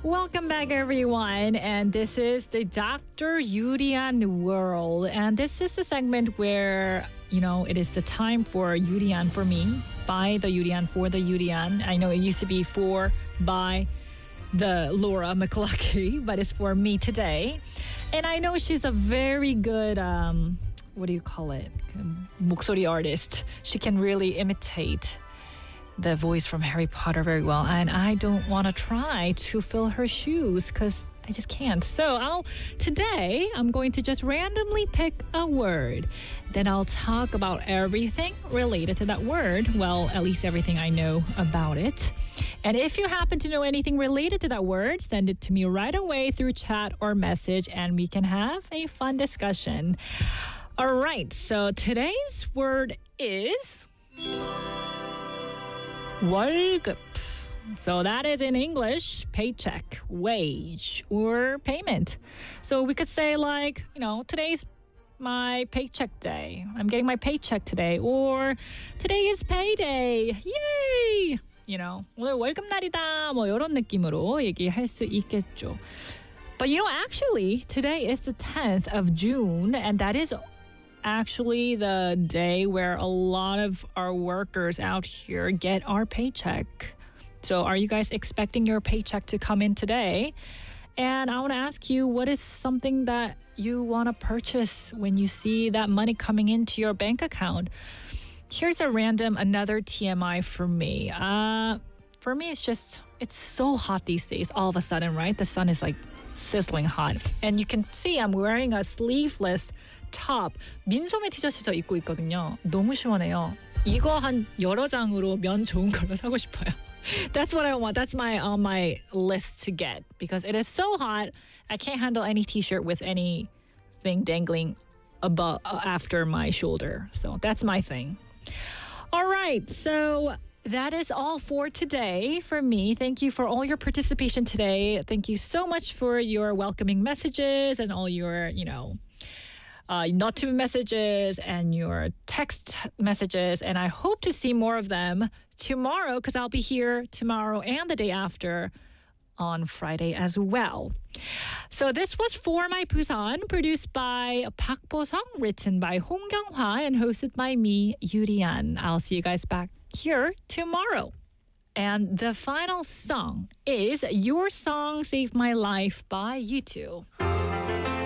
Welcome back, everyone. And this is the Dr. Yurian World. And this is the segment where, it is the time for Yurian for me, by the Yurian, for the Yurian. I know it used to be for, by the Laura McLucky, but it's for me today. And I know she's a very good, what do you call it? 목소리 artist. She can really imitate the voice from Harry Potter very well. And I don't want to try to fill her shoes because I just can't. So today I'm going to just randomly pick a word. Then I'll talk about everything related to that word. Well, at least everything I know about it. And if you happen to know anything related to that word, send it to me right away through chat or message and we can have a fun discussion. All right, so today's word is 월급. So that is in English, paycheck, wage, or payment. So we could say like, today's my paycheck day. I'm getting my paycheck today. Or today is payday. Yay! 오늘 월급날이다. 뭐 이런 느낌으로 얘기할 수 있겠죠. But actually, today is the 10th of June, and that is actually the day where a lot of our workers out here get our paycheck. So are you guys expecting your paycheck to come in today? And I want to ask you, what is something that you want to purchase when you see that money coming into your bank account? Here's another TMI for me. For me, it's so hot these days all of a sudden, right? The sun is like sizzling hot. And you can see I'm wearing a sleeveless top. 민소매 티셔츠 저 입고 있거든요. 너무 시원해요. 이거 한 여러 장으로 면 좋은 걸로 사고 싶어요. That's what I want. That's on my list to get because it is so hot. I can't handle any t-shirt with anything dangling above after my shoulder. So that's my thing. All right. So that is all for today for me. Thank you for all your participation today. Thank you so much for your welcoming messages and all your, not to messages and your text messages. And I hope to see more of them tomorrow because I'll be here tomorrow and the day after on Friday as well. So this was For My Busan, produced by Park Bo-sung, written by Hong Kyung-hwa, and hosted by me, Yurian. I'll see you guys back here tomorrow. And the final song is Your Song Saved My Life by U2.